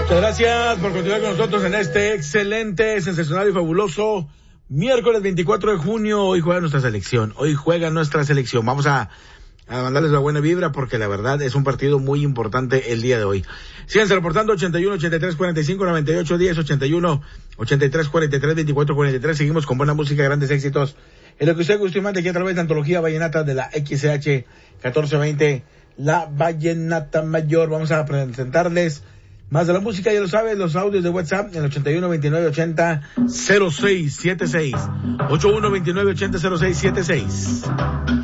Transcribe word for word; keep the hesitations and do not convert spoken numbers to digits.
Muchas gracias por continuar con nosotros en este excelente, sensacional y fabuloso miércoles veinticuatro de junio. Hoy juega nuestra selección, hoy juega nuestra selección. Vamos a, a mandarles la buena vibra porque la verdad es un partido muy importante el día de hoy. Síganse reportando ochenta y uno, ochenta y tres, cuarenta y cinco, noventa y ocho, diez, ochenta y uno, ochenta y tres, cuarenta y tres, veinticuatro, cuarenta y tres. Seguimos con buena música, grandes éxitos. En lo que usted guste y mande aquí a través de Antología Vallenata de la X C H catorce veinte, la Vallenata Mayor. Vamos a presentarles más de la música, ya lo sabes, los audios de WhatsApp en el ochenta y uno, veintinueve, ochenta, cero seis setenta y seis. ochenta y uno, veintinueve, ochenta, cero seis setenta y seis.